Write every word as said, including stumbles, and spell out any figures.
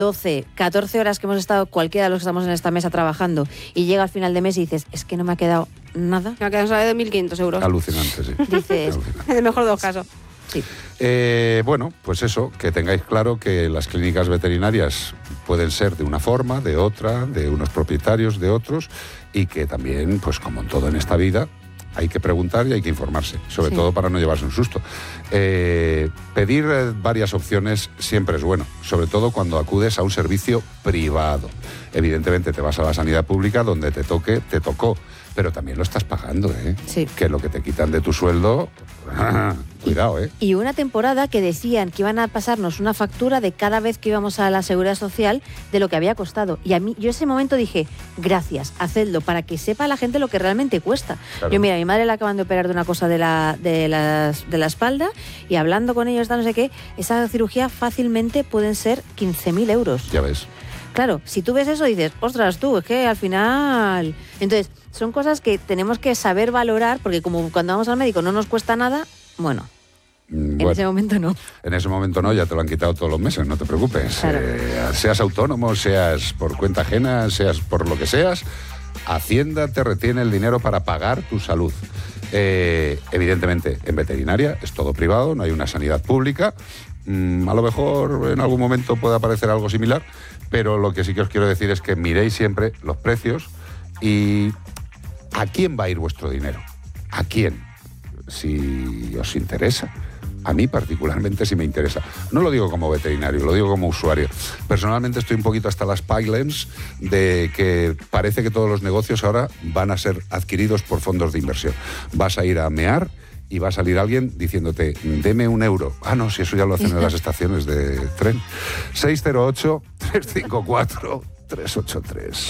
doce, catorce horas que hemos estado cualquiera de los que estamos en esta mesa trabajando y llega al final de mes y dices, es que no me ha quedado nada. Me ha quedado un salario de mil quinientos euros. Alucinante, sí. Dices, En el mejor de los casos. sí. Eh, bueno, pues eso, que tengáis claro que las clínicas veterinarias pueden ser de una forma, de otra, de unos propietarios, de otros, y que también, pues como en todo en esta vida, hay que preguntar y hay que informarse, sobre Sí. todo para no llevarse un susto. Eh, pedir eh, varias opciones siempre es bueno, sobre todo cuando acudes a un servicio privado. Evidentemente te vas a la sanidad pública, donde te toque, te tocó, pero también lo estás pagando, ¿eh? Sí. Que lo que te quitan de tu sueldo, cuidado, ¿eh? Y una temporada que decían que iban a pasarnos una factura de cada vez que íbamos a la Seguridad Social de lo que había costado. Y a mí, yo ese momento dije, gracias, hacedlo, para que sepa la gente lo que realmente cuesta. Claro. Yo, mira, a mi madre le acaban de operar de una cosa de la, de, las, de la espalda y hablando con ellos, no sé qué, esa cirugía fácilmente pueden ser quince mil euros. Ya ves. Claro, si tú ves eso dices, ostras tú, es que al final... Entonces, son cosas que tenemos que saber valorar, porque como cuando vamos al médico no nos cuesta nada, bueno, Mm, en bueno. ese momento no. En ese momento no, ya te lo han quitado todos los meses, no te preocupes. Claro. Eh, seas autónomo, seas por cuenta ajena, seas por lo que seas, Hacienda te retiene el dinero para pagar tu salud. Eh, evidentemente, en veterinaria es todo privado, no hay una sanidad pública. Mm, a lo mejor en algún momento puede aparecer algo similar, pero lo que sí que os quiero decir es que miréis siempre los precios y ¿a quién va a ir vuestro dinero? ¿A quién? Si os interesa. A mí particularmente sí me interesa. No lo digo como veterinario, lo digo como usuario. Personalmente estoy un poquito hasta las pylons de que parece que todos los negocios ahora van a ser adquiridos por fondos de inversión. Vas a ir a mear y va a salir alguien diciéndote, deme un euro. Ah, no, si eso ya lo hacen en las estaciones de tren. seis cero ocho, tres cinco cuatro, tres ocho tres.